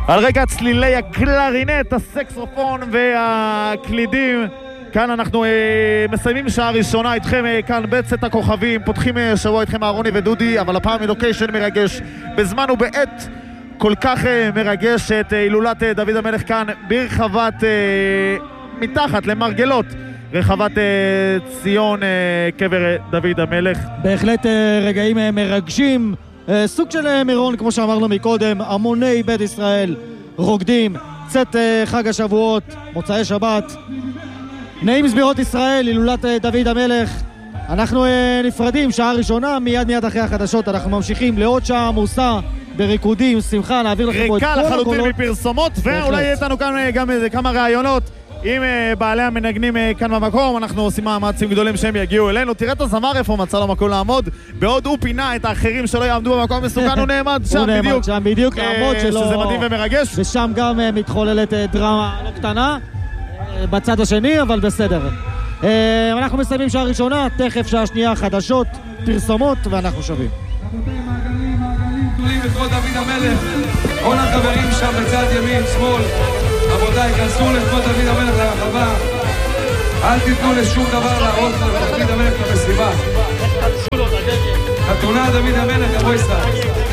על רקע צלילי הקלרינט, הסקסופון והקלידים. כאן אנחנו מסיימים שעה ראשונה איתכם כאן בצאת הכוכבים, פותחים שבוע איתכם אהרוני ודודי, אבל הפעם מלוקיישן מרגש, בזמן ובעת כל כך מרגש, את הילולת דוד המלך כאן ברחבת, מתחת למרגלות רחבת ציון, קבר דוד המלך. בהחלט רגעים מרגשים, סוג של מירון כמו שאמרנו מקודם, המוני בית ישראל רוקדים, צאת חג השבועות, מוצאי שבת, נעים סבירות ישראל, הילולת דוד המלך. אנחנו נפרדים, שעה ראשונה, מיד אחרי החדשות אנחנו ממשיכים לעוד שעה עמוסה בריקודים, שמחה, נעביר לכם פה את כל ריקה הקולות. לחלוטין מפרסומות, ואולי יהיה איתנו כאן גם כמה רעיונות עם בעלי המנגנים כאן במקום. אנחנו עושים מאמצים גדולים שהם יגיעו אלינו. תראה את הזמר איפה מצא לו מקום לעמוד, בעוד הוא פינה את האחרים שלא יעמדו במקום מסוכן, הוא נעמד שם בדיוק. הוא נעמד שם בדיוק, לעמוד שלו. שזה מדהים ומרגש. ושם גם מתחוללת דרמה לא קטנה בצד השני, אבל בסדר. אנחנו מסיימים שעה ראשונה, תכף שעה שנייה חדשות, פרסומות, ואנחנו שווים. מעגלים גדולים לכבוד דוד המלך. כל החברים שם בצד ימין, שמאל, רבותיי, כנסו לכבוד דוד המלך לרחבה. אל תיתנו לשום דבר להרוס לדוד המלך למסיבה. חתונה דוד המלך, יבוא ישראל.